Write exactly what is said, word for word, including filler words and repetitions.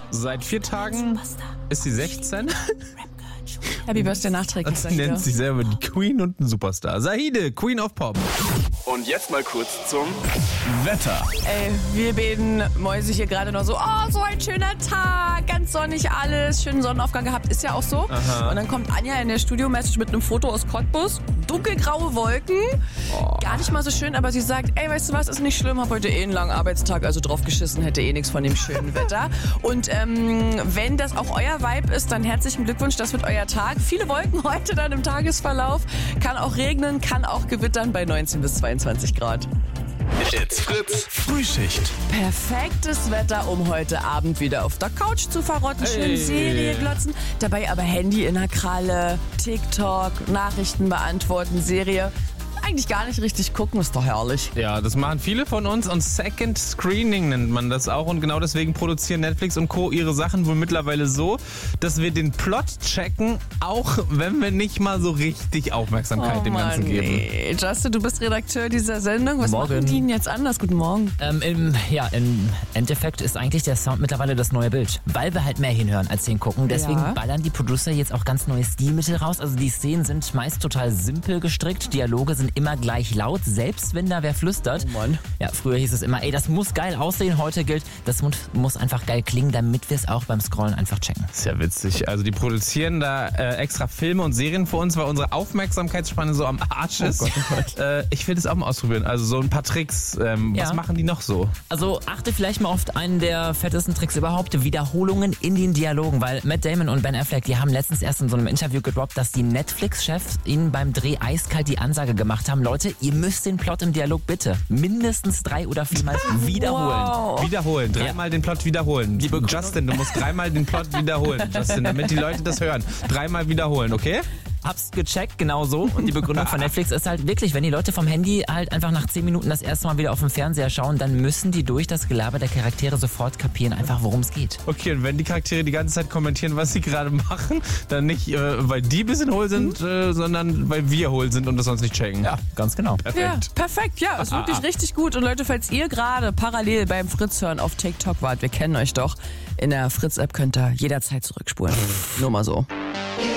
Seit vier Tagen ist sie sechzehn. Happy Birthday nachträglich. Sie nennt sich selber die Queen und ein Superstar. Zahide, Queen of Pop. Und jetzt mal kurz zum Wetter. Ey, wir beiden Mäuse hier gerade noch so, oh, so ein schöner Tag, ganz sonnig alles, schönen Sonnenaufgang gehabt, ist ja auch so. Aha. Und dann kommt Anja in der Studio-Message mit einem Foto aus Cottbus, dunkelgraue Wolken, oh. Gar nicht mal so schön, aber sie sagt, ey, weißt du was, ist nicht schlimm, hab heute eh einen langen Arbeitstag, also drauf geschissen, hätte eh nichts von dem schönen Wetter. Und ähm, wenn das auch euer Vibe ist, dann herzlichen Glückwunsch, das wird euer Tag. Viele Wolken heute dann im Tagesverlauf, kann auch regnen, kann auch gewittern bei neunzehn bis zweiundzwanzig Grad. It's Fritz Frühschicht. Perfektes Wetter, um heute Abend wieder auf der Couch zu verrotten, schön Hey. Serie glotzen, dabei aber Handy in der Kralle, TikTok, Nachrichten beantworten, Serie. Eigentlich gar nicht richtig gucken, ist doch herrlich. Ja, das machen viele von uns und Second Screening nennt man das auch und genau deswegen produzieren Netflix und Co. ihre Sachen wohl mittlerweile so, dass wir den Plot checken, auch wenn wir nicht mal so richtig Aufmerksamkeit Oh dem Ganzen Mann, geben. nee. Justin, du bist Redakteur dieser Sendung. Was Morgen. machen die denn jetzt anders? Guten Morgen. Ähm, im, ja, im Endeffekt ist eigentlich der Sound mittlerweile das neue Bild, weil wir halt mehr hinhören als hingucken. Deswegen Ja. ballern die Producer jetzt auch ganz neue Stilmittel raus. Also die Szenen sind meist total simpel gestrickt, Dialoge sind immer gleich laut, selbst wenn da wer flüstert. Oh Mann. Ja, früher hieß es immer, ey, das muss geil aussehen, heute gilt, das muss, muss einfach geil klingen, damit wir es auch beim Scrollen einfach checken. Ist ja witzig. Also die produzieren da äh, extra Filme und Serien für uns, weil unsere Aufmerksamkeitsspanne so am Arsch ist. Oh Gott, oh Gott. Äh, ich will das auch mal ausprobieren. Also so ein paar Tricks. Ähm, Ja. Was machen die noch so? Also achte vielleicht mal auf einen der fettesten Tricks überhaupt, Wiederholungen in den Dialogen, weil Matt Damon und Ben Affleck, die haben letztens erst in so einem Interview gedroppt, dass die Netflix-Chefs ihnen beim Dreh eiskalt die Ansage gemacht haben, Leute, ihr müsst den Plot im Dialog bitte mindestens drei oder viermal wiederholen. Wow. Wiederholen. Dreimal den Plot wiederholen. Justin, du musst dreimal den Plot wiederholen, Justin, damit die Leute das hören. Dreimal wiederholen, okay? Hab's gecheckt, genau so. Und die Begründung von Netflix ist halt wirklich, wenn die Leute vom Handy halt einfach nach zehn Minuten das erste Mal wieder auf den Fernseher schauen, dann müssen die durch das Gelaber der Charaktere sofort kapieren, einfach worum es geht. Okay, und wenn die Charaktere die ganze Zeit kommentieren, was sie gerade machen, dann nicht, äh, weil die ein bisschen hohl sind, äh, sondern weil wir hohl sind und das sonst nicht checken. Ja, ganz genau. Ja, Perfekt. perfekt. Ja, ist wirklich richtig gut. Und Leute, falls ihr gerade parallel beim Fritz hören auf TikTok wart, wir kennen euch doch, in der Fritz-App könnt ihr jederzeit zurückspulen. Nur mal so.